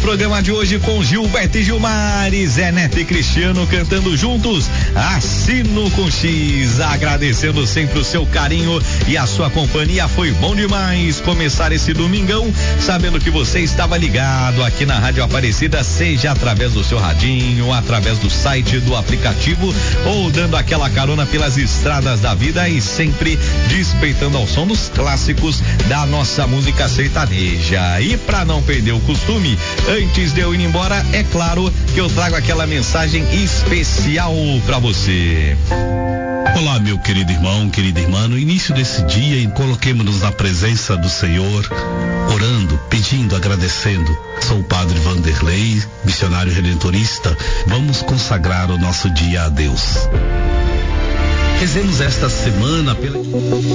programa de hoje com Gilberto e Gilmar, Zé Neto e Cristiano cantando juntos Assino com X, agradecendo sempre o seu carinho e a sua companhia. Foi bom demais começar esse domingão sabendo que você estava ligado aqui na Rádio Aparecida, seja através do seu radinho, através do site, do aplicativo ou dando aquela carona pelas estradas da vida e sempre despeitando ao som dos clássicos da nossa música sertaneja. E para não perder o costume, antes de eu ir embora, é claro que eu trago aquela mensagem especial para você. Olá, meu querido irmão, querida irmã, no início desse dia, coloquemos-nos na presença do Senhor, orando, pedindo, agradecendo. Sou o Padre Vanderlei, missionário redentorista. Vamos consagrar o nosso dia a Deus. Rezemos esta semana pela